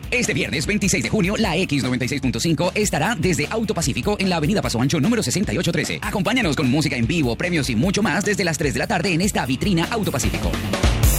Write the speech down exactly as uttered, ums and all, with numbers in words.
Este viernes veintiséis de junio, la X noventa y seis punto cinco estará desde Auto Pacífico en la avenida Paso Ancho número sesenta y ocho trece. Acompáñanos con música en vivo, premios y mucho más desde las tres de la tarde en esta vitrina Auto Pacífico.